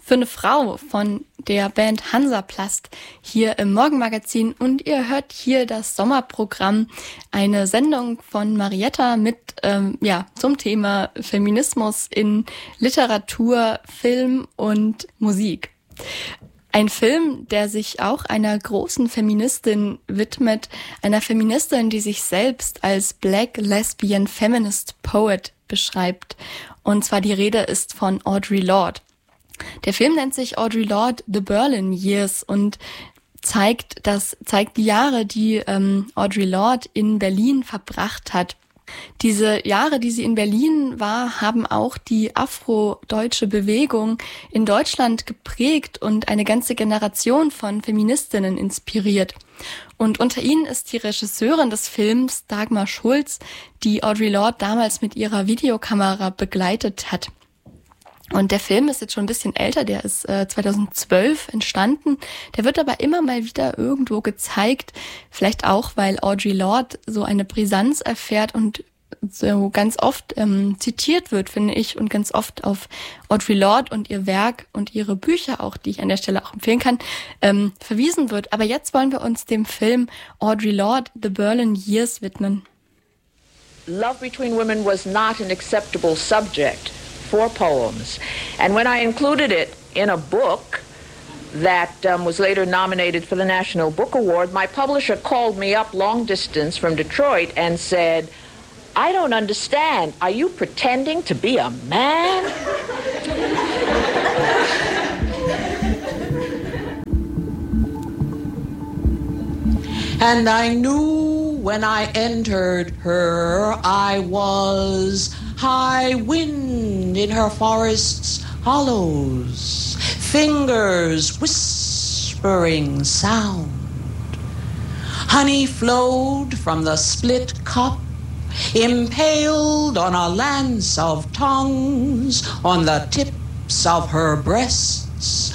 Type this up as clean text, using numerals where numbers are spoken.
für eine Frau von der Band Hansaplast hier im Morgenmagazin und ihr hört hier das Sommerprogramm, eine Sendung von Marietta mit zum Thema Feminismus in Literatur, Film und Musik. Ein Film, der sich auch einer großen Feministin widmet, einer Feministin, die sich selbst als Black Lesbian Feminist Poet beschreibt. Und zwar die Rede ist von Audre Lorde. Der Film nennt sich Audre Lorde The Berlin Years und zeigt die Jahre, die Audre Lorde in Berlin verbracht hat. Diese Jahre, die sie in Berlin war, haben auch die afrodeutsche Bewegung in Deutschland geprägt und eine ganze Generation von Feministinnen inspiriert. Und unter ihnen ist die Regisseurin des Films Dagmar Schulz, die Audre Lorde damals mit ihrer Videokamera begleitet hat. Und der Film ist jetzt schon ein bisschen älter, der ist 2012 entstanden. Der wird aber immer mal wieder irgendwo gezeigt, vielleicht auch, weil Audre Lorde so eine Brisanz erfährt und so ganz oft zitiert wird, finde ich, und ganz oft auf Audre Lorde und ihr Werk und ihre Bücher auch, die ich an der Stelle auch empfehlen kann, verwiesen wird. Aber jetzt wollen wir uns dem Film Audre Lorde The Berlin Years widmen. Love between women was not an acceptable subject for poems. And when I included it in a book that was later nominated for the National Book Award, my publisher called me up long distance from Detroit and said, "I don't understand. Are you pretending to be a man?" And I knew when I entered her, I was high wind in her forest's hollows, fingers whispering sound. Honey flowed from the split cup, impaled on a lance of tongues, on the tips of her breasts,